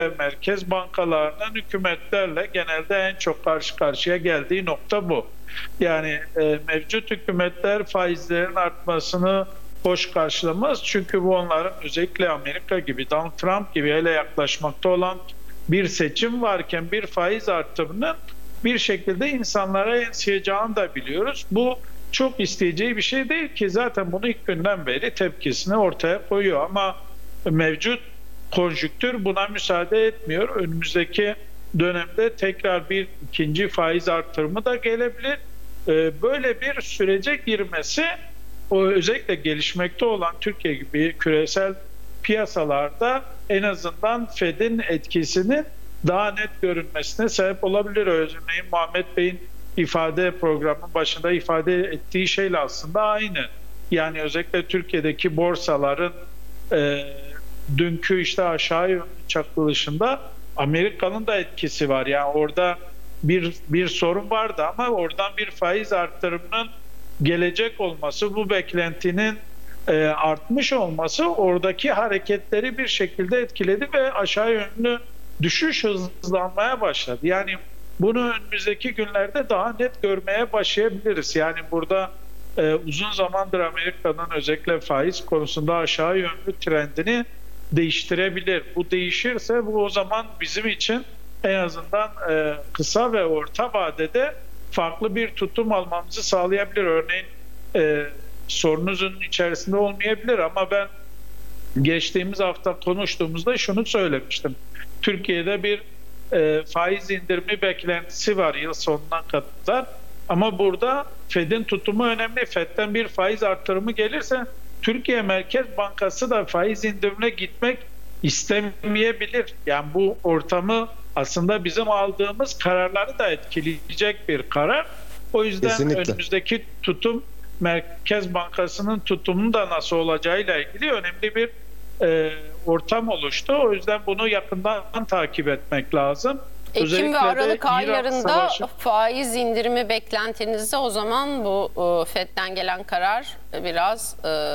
merkez bankalarının hükümetlerle genelde en çok karşı karşıya geldiği nokta bu. Yani mevcut hükümetler faizlerin artmasını hoş karşılamaz. Çünkü bu onların özellikle Amerika gibi, Donald Trump gibi hele yaklaşmakta olan bir seçim varken bir faiz artımının bir şekilde insanlara yansıyacağını da biliyoruz. Bu çok isteyeceği bir şey değil ki, zaten bunu ilk günden beri tepkisini ortaya koyuyor ama mevcut konjüktür buna müsaade etmiyor. Önümüzdeki dönemde tekrar bir ikinci faiz artırımı da gelebilir. Böyle bir sürece girmesi özellikle gelişmekte olan Türkiye gibi küresel piyasalarda en azından Fed'in etkisinin daha net görünmesine sebep olabilir. Örneğin Muhammed Bey'in programın başında ifade ettiği şeyle aslında aynı. Yani özellikle Türkiye'deki borsaların dünkü işte aşağı yönlü çakılışında Amerika'nın da etkisi var. Yani orada bir sorun vardı ama oradan bir faiz artırımının gelecek olması, bu beklentinin artmış olması oradaki hareketleri bir şekilde etkiledi ve aşağı yönlü düşüş hızlanmaya başladı. Yani bunu önümüzdeki günlerde daha net görmeye başlayabiliriz. Yani burada uzun zamandır Amerika'nın özellikle faiz konusunda aşağı yönlü trendini değiştirebilir. Bu değişirse bu o zaman bizim için en azından kısa ve orta vadede farklı bir tutum almamızı sağlayabilir. Örneğin sorunuzun içerisinde olmayabilir ama ben geçtiğimiz hafta konuştuğumuzda şunu söylemiştim. Türkiye'de bir faiz indirimi beklentisi var yıl sonuna kadar. Ama burada Fed'in tutumu önemli. Fed'den bir faiz artırımı gelirse Türkiye Merkez Bankası da faiz indirimine gitmek istemeyebilir. Yani bu ortamı aslında bizim aldığımız kararları da etkileyecek bir karar. O yüzden Kesinlikle. önümüzdeki tutum Merkez Bankası'nın tutumunun da nasıl olacağıyla ilgili önemli bir ortam oluştu. O yüzden bunu yakından takip etmek lazım. Ekim Özellikle ve Aralık de İran aylarında Savaşı... faiz indirimi beklentinizde o zaman bu FED'den gelen karar biraz...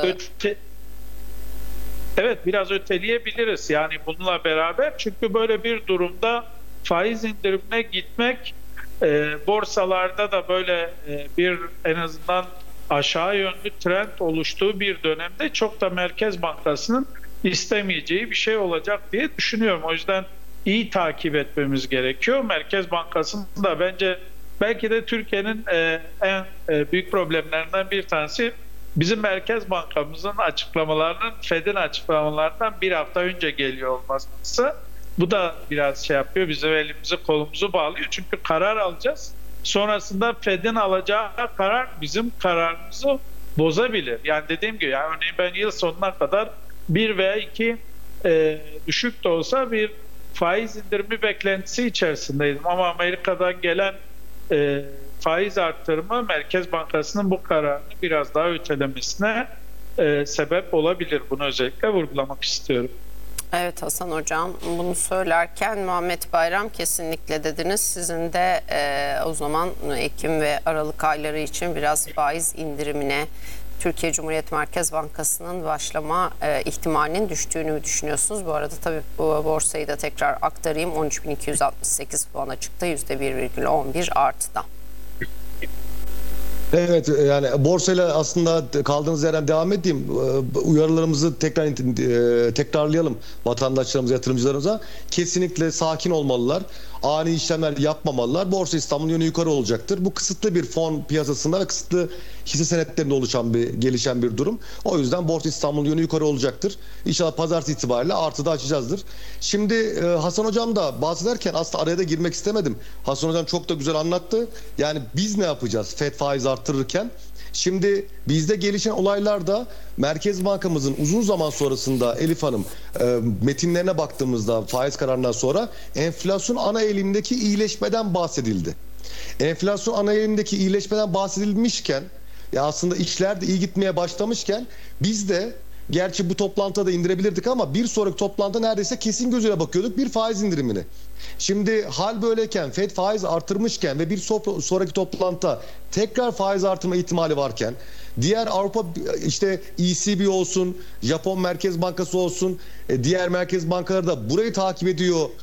Evet, biraz öteleyebiliriz yani bununla beraber. Çünkü böyle bir durumda faiz indirimine gitmek borsalarda da böyle bir en azından aşağı yönlü trend oluştuğu bir dönemde çok da Merkez Bankası'nın istemeyeceği bir şey olacak diye düşünüyorum. O yüzden iyi takip etmemiz gerekiyor. Merkez Bankası'nın da bence belki de Türkiye'nin en büyük problemlerinden bir tanesi bizim Merkez Bankamızın açıklamalarının Fed'in açıklamalarından bir hafta önce geliyor olması. Bu da biraz şey yapıyor, bizim elimizi kolumuzu bağlıyor. Çünkü karar alacağız. Sonrasında Fed'in alacağı karar bizim kararımızı bozabilir. Yani dediğim gibi, yani örneğin ben yıl sonuna kadar bir veya iki düşük de olsa bir faiz indirimi beklentisi içerisindeydim. Ama Amerika'dan gelen faiz arttırımı Merkez Bankası'nın bu kararını biraz daha ötelemesine sebep olabilir. Bunu özellikle vurgulamak istiyorum. Evet Hasan Hocam, bunu söylerken Muhammed Bayram kesinlikle dediniz. Sizin de o zaman Ekim ve Aralık ayları için biraz faiz indirimine Türkiye Cumhuriyet Merkez Bankası'nın başlama ihtimalinin düştüğünü düşünüyorsunuz. Bu arada tabii bu borsayı da tekrar aktarayım. 13.268 puana çıktı. %1,11 artıda. Evet, yani borsayla aslında kaldığınız yerden devam edeyim. Uyarılarımızı tekrarlayalım vatandaşlarımıza, yatırımcılarımıza. Kesinlikle sakin olmalılar. Ani işlemler yapmamalılar. Borsa İstanbul yönü yukarı olacaktır. Bu kısıtlı bir fon piyasasında ve kısıtlı hisse senetlerinde oluşan gelişen bir durum. O yüzden Borsa İstanbul yönü yukarı olacaktır. İnşallah pazartesi itibariyle artıda açacağızdır. Şimdi Hasan Hocam da bahsederken aslında araya da girmek istemedim. Hasan Hocam çok da güzel anlattı. Yani biz ne yapacağız Fed faiz arttırırken? Şimdi bizde gelişen olaylarda Merkez Bankamızın uzun zaman sonrasında Elif Hanım metinlerine baktığımızda faiz kararından sonra enflasyon ana eğilimindeki iyileşmeden bahsedildi. Enflasyon ana eğilimindeki iyileşmeden bahsedilmişken ya aslında işler de iyi gitmeye başlamışken biz de gerçi bu toplantıda da indirebilirdik ama bir sonraki toplantıda neredeyse kesin gözüyle bakıyorduk bir faiz indirimini. Şimdi hal böyleyken Fed faiz artırmışken ve bir sonraki toplantıda tekrar faiz artırma ihtimali varken diğer Avrupa işte ECB olsun, Japon Merkez Bankası olsun, diğer merkez bankaları da burayı takip ediyor